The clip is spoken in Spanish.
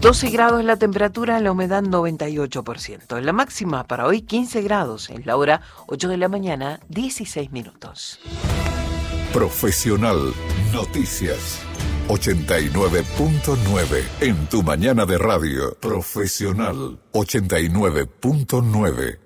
12 grados la temperatura, la humedad 98%. La máxima para hoy 15 grados, en la hora 8 de la mañana, 16 minutos. Profesional Noticias 89.9 en tu mañana de radio. Profesional 89.9.